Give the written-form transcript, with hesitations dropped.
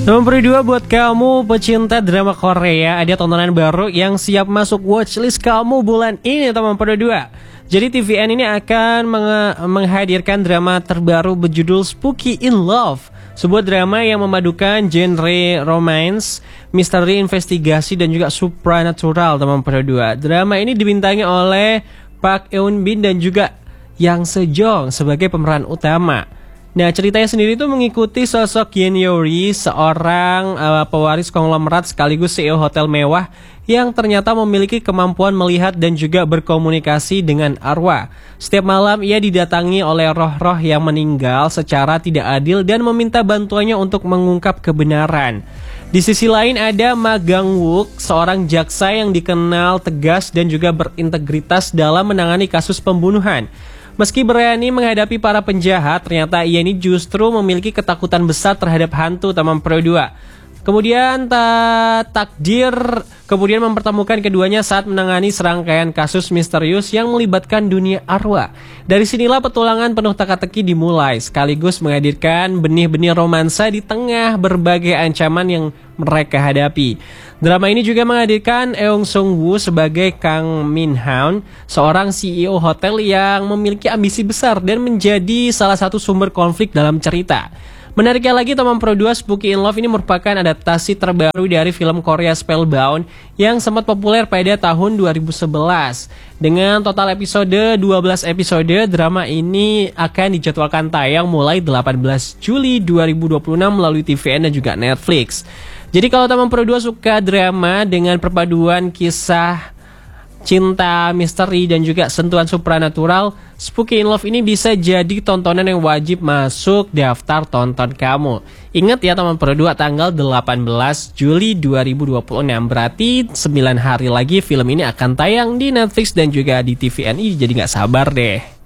Nomor 2 buat kamu pecinta drama Korea, ada tontonan baru yang siap masuk watchlist kamu bulan ini nomor 2. Jadi TVN ini akan menghadirkan drama terbaru berjudul Spooky in Love, sebuah drama yang memadukan genre romance, misteri, investigasi dan juga supernatural nomor 2. Drama ini dibintangi oleh Park Eun Bin dan juga Yang Sejong sebagai pemeran utama. Nah, ceritanya sendiri itu mengikuti sosok Yen Yori, seorang pewaris konglomerat sekaligus CEO hotel mewah yang ternyata memiliki kemampuan melihat dan juga berkomunikasi dengan arwah. Setiap malam ia didatangi oleh roh-roh yang meninggal secara tidak adil dan meminta bantuannya untuk mengungkap kebenaran. Di sisi lain ada Ma Gang-wook, seorang jaksa yang dikenal tegas dan juga berintegritas dalam menangani kasus pembunuhan. Meski berani menghadapi para penjahat, ternyata ia ini justru memiliki ketakutan besar terhadap hantu Taman Pro 2. Kemudian takdir kemudian mempertemukan keduanya saat menangani serangkaian kasus misterius yang melibatkan dunia arwah. Dari sinilah petualangan penuh teka-teki dimulai, sekaligus menghadirkan benih-benih romansa di tengah berbagai ancaman yang mereka hadapi. Drama ini juga menghadirkan Eung Sung Woo sebagai Kang Min Haun, seorang CEO hotel yang memiliki ambisi besar dan menjadi salah satu sumber konflik dalam cerita. Menariknya lagi, Taman Pro 2 Spooky in Love ini merupakan adaptasi terbaru dari film Korea Spellbound yang sempat populer pada tahun 2011. Dengan total episode 12 episode, drama ini akan dijadwalkan tayang mulai 18 Juli 2026 melalui TVN dan juga Netflix. Jadi kalau Taman Pro 2 suka drama dengan perpaduan kisah cinta, misteri, dan juga sentuhan supranatural, Spooky in Love ini bisa jadi tontonan yang wajib masuk daftar tonton kamu. Ingat ya, Taman Pro 2 tanggal 18 Juli 2026. Berarti 9 hari lagi film ini akan tayang di Netflix dan juga di TVNI. Jadi gak sabar deh.